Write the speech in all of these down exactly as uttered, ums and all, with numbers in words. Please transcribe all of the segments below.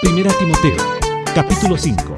Primera Timoteo, capítulo cinco.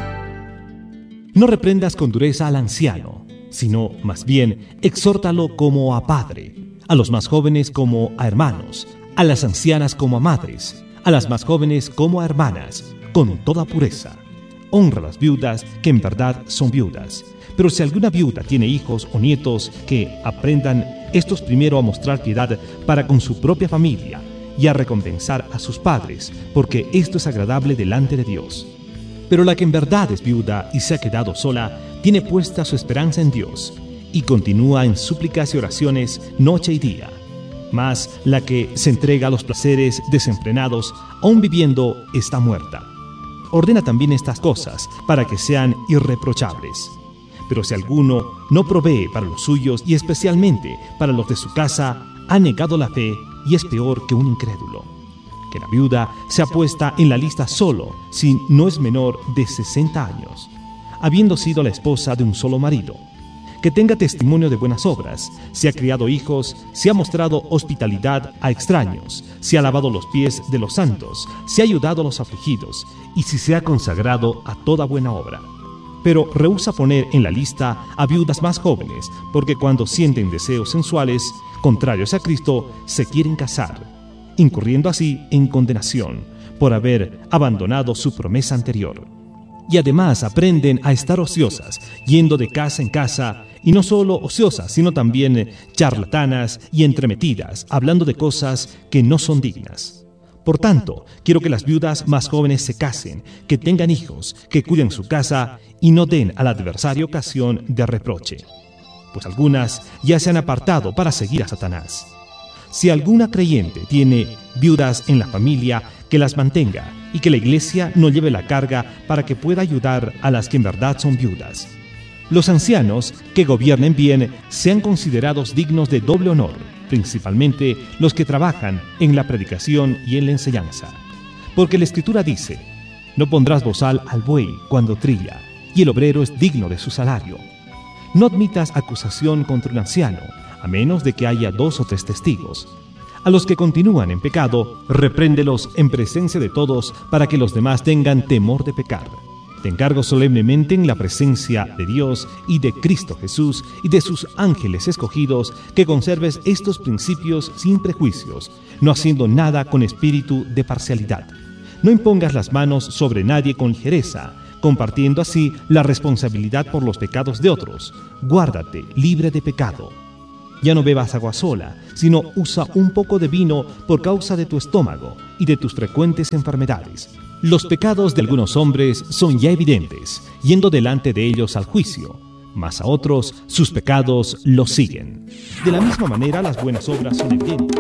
No reprendas con dureza al anciano, sino más bien exhórtalo como a padre, a los más jóvenes como a hermanos, a las ancianas como a madres, a las más jóvenes como a hermanas, con toda pureza. Honra a las viudas que en verdad son viudas. Pero si alguna viuda tiene hijos o nietos, que aprendan estos primero a mostrar piedad para con su propia familia y a recompensar a sus padres, porque esto es agradable delante de Dios. Pero la que en verdad es viuda y se ha quedado sola, tiene puesta su esperanza en Dios, y continúa en súplicas y oraciones noche y día. Mas la que se entrega a los placeres desenfrenados, aun viviendo, está muerta. Ordena también estas cosas, para que sean irreprochables. Pero si alguno no provee para los suyos, y especialmente para los de su casa, ha negado la fe y es peor que un incrédulo. Que la viuda sea puesta en la lista solo, si no es menor de sesenta años, habiendo sido la esposa de un solo marido. Que tenga testimonio de buenas obras, si ha criado hijos, si ha mostrado hospitalidad a extraños, si ha lavado los pies de los santos, si ha ayudado a los afligidos, y si se ha consagrado a toda buena obra. Pero rehúsa poner en la lista a viudas más jóvenes, porque cuando sienten deseos sensuales, contrarios a Cristo, se quieren casar, incurriendo así en condenación, por haber abandonado su promesa anterior. Y además aprenden a estar ociosas, yendo de casa en casa, y no solo ociosas, sino también charlatanas y entremetidas, hablando de cosas que no son dignas. Por tanto, quiero que las viudas más jóvenes se casen, que tengan hijos, que cuiden su casa y no den al adversario ocasión de reproche. Pues algunas ya se han apartado para seguir a Satanás. Si alguna creyente tiene viudas en la familia, que las mantenga y que la iglesia no lleve la carga para que pueda ayudar a las que en verdad son viudas. Los ancianos que gobiernen bien sean considerados dignos de doble honor, principalmente los que trabajan en la predicación y en la enseñanza. Porque la Escritura dice: no pondrás bozal al buey cuando trilla, y el obrero es digno de su salario. No admitas acusación contra un anciano, a menos de que haya dos o tres testigos. A los que continúan en pecado, repréndelos en presencia de todos, para que los demás tengan temor de pecar. Te encargo solemnemente en la presencia de Dios y de Cristo Jesús y de sus ángeles escogidos, que conserves estos principios sin prejuicios, no haciendo nada con espíritu de parcialidad. No impongas las manos sobre nadie con ligereza, compartiendo así la responsabilidad por los pecados de otros. Guárdate libre de pecado. Ya no bebas agua sola, sino usa un poco de vino por causa de tu estómago y de tus frecuentes enfermedades. Los pecados de algunos hombres son ya evidentes, yendo delante de ellos al juicio, mas a otros sus pecados los siguen. De la misma manera, las buenas obras son evidentes,